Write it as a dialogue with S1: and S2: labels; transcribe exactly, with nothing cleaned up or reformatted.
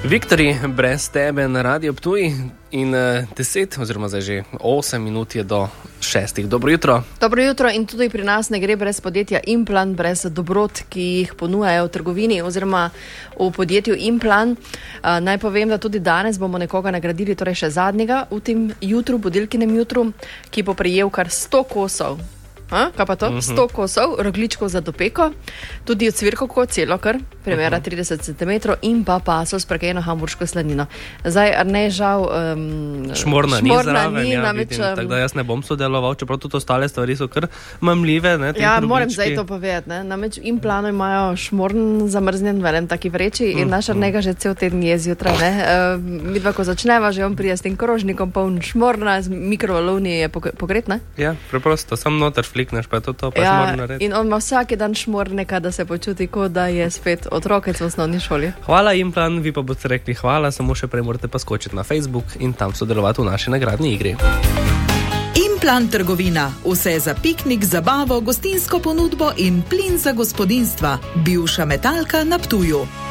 S1: Viktorji, brez tebe na Radio Ptuj in deset oziroma zdaj že osem minut je do šestih. Dobro jutro.
S2: Dobro jutro in tudi pri nas ne gre brez podjetja Implan, brez dobrot, ki jih ponujajo v trgovini oziroma v podjetju Implan. Uh, naj povem, da tudi danes bomo nekoga nagradili, torej še zadnjega v tem jutru, budilkinem jutru, ki bo prejel kar sto kosov. Ha, kaj pa to?
S1: Uh-huh.
S2: sto kosov rogljičkov za dopeko, tudi cvirkovko celo kar, premjera uh-huh. trideset centimetrov in pa paso s prekejeno hamburško slanino. Zdaj, ne žal, um,
S1: šmorna,
S2: šmorna
S1: ni zraven,
S2: ni,
S1: ja,
S2: namreč,
S1: vidim, tako da jaz ne bom sodeloval, čeprav tudi ostale stvari so kar mamljive. Ne,
S2: ja, moram zdaj to povedati, ne. Namreč Implano imajo šmorn zamrznjen v enem taki vreči in naša uh-huh. njega že cel teden je zjutraj. Ne. Uh, mi dva, ko začneva, že on prije s tem krožnikom poln šmorna, z mikrovalovni je pogret, ne?
S1: Ja, preprosto, sam noter flikneš, pa je to to, pa
S2: ja,
S1: šmorn naredi.
S2: In on ima vsak dan šmorneka, da se počuti, kot da je spet otrokec v osnovni šoli.
S1: Hvala Implan, vi pa boste rekli hvala, samo še prej morate pa skočiti na Facebook in tam sodelovati v naši nagradni igri.
S3: Implan trgovina. Vse za piknik, zabavo, gostinsko ponudbo in plin za gospodinstva. Bivša Metalka na Ptuju.